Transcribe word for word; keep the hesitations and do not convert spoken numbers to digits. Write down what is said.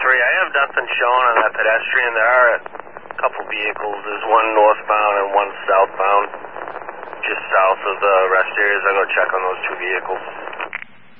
three. I have nothing showing on that pedestrian. There are a couple vehicles. There's one northbound and one southbound, just south of the rest areas. I'll go check on those two vehicles.